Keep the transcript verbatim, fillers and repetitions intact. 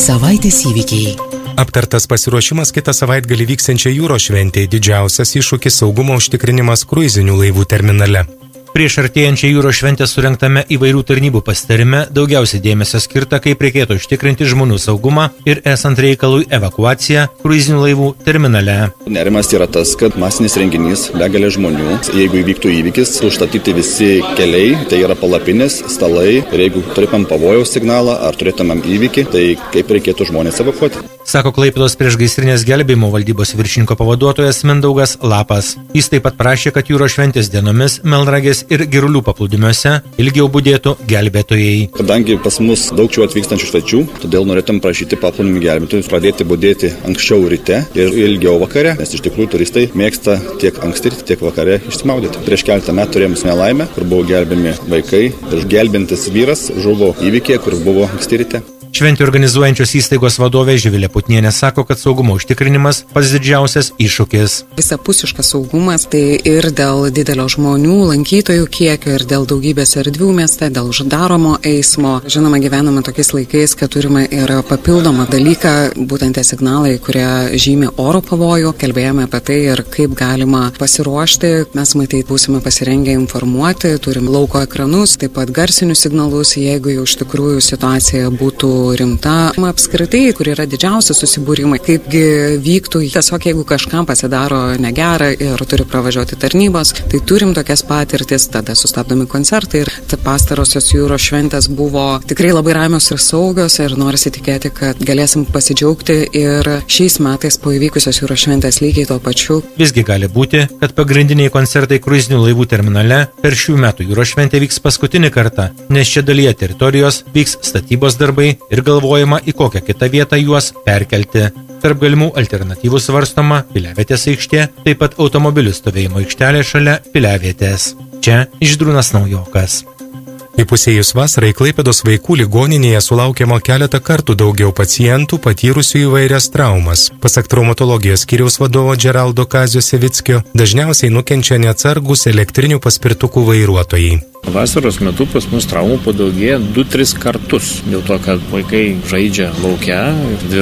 Savaitės įvykiai. Aptartas pasiruošimas kitą savaitgalį vyksiančią jūros šventę, didžiausias iššūkis saugumo užtikrinimas kruizinių laivų terminale. Prieš artėjančią jūros šventę surengtame įvairių tarnybų pasitarime daugiausiai dėmesio skirta, kaip reikėtų užtikrinti žmonių saugumą ir esant reikalui evakuaciją kruizinių laivų terminale. Nerimas yra tas, kad masinis renginys, begalė žmonių, jeigu įvyktų įvykis, užstatyti visi keliai, tai yra palapinės, stalai, ir jeigu turėtumėm pavojaus signalą ar turėtumėm įvykį, tai kaip reikėtų žmonės evakuoti. Sako Klaipėdos priešgaisrinės gelbėjimo valdybos viršininko pavaduotojas Mindaugas Lapas. Jis taip pat prašė, kad jūros šventės dienomis Melnragės ir Girulių paplūdimiuose ilgiau budėtų gelbėtojai. Kadangi pas mus daug čia atvykstančių svečių, todėl norėtum prašyti paplūdimių gelbėtojus pradėti budėti anksčiau ryte ir ilgiau vakare, nes iš tikrųjų turistai mėgsta tiek anksti, tiek vakare išsimaudyti. Prieš keletą metų turėjom nelaimę, kur buvo gelbėmi vaikai ir gelbintis vyras žuvo įvykyje, kur buvo anksti ryte. Šventį organizuojančios įstaigos vadovė Živilė Putnienė sako, kad saugumo užtikrinimas pats didžiausias iššūkis. Visapusiškas saugumas tai ir dėl didelio žmonių, lankytojų kiekio, ir dėl daugybės erdvių mieste, dėl uždaromo eismo. Žinoma, gyvename tokiais laikais, kad turime ir papildomą dalyką, būtent tie signalai, kurie žymi oro pavojų. Kalbėjome apie tai ir kaip galima pasiruošti. Mes matyti būsime pasirengę informuoti, turim lauko ekranus, taip pat garsinius signalus, jeigu jau iš tikrųjų situacija būtų rimta. Apskritai, kur yra didžiausi susibūrimai, kaipgi vyktų, tiesiog jeigu kažkam pasidaro negera ir turi pravažiuoti tarnybos, tai turim tokias patirtis, tada sustabdomi koncertai ir pastarosios jūros šventės buvo tikrai labai ramios ir saugios ir norisi tikėti, kad galėsim pasidžiaugti ir šiais metais po įvykusios jūros šventės lygiai to pačiu. Visgi gali būti, kad pagrindiniai koncertai kruizinių laivų terminale per šių metų jūros šventę vyks paskutinį kartą, nes čia dalyje teritorijos vyks statybos darbai ir galvojama, į kokią kitą vietą juos perkelti. Tarp galimų alternatyvų svarstoma Piliavietės aikštė, taip pat automobilių stovėjimo aikštelė šalia Piliavietės. Čia Žydrūnas Naujokas. Įpusėjus vasarai Klaipėdos vaikų ligoninėje sulaukiama keletą kartų daugiau pacientų patyrusių įvairias traumas. Pasak traumatologijos skyriaus vadovo Džeraldo Kazio Sevickio, dažniausiai nukenčia neatsargūs elektrinių paspirtukų vairuotojai. Vasaros metu pas mus traumų padaugėja du tris kartus, dėl to, kad vaikai žaidžia lauke,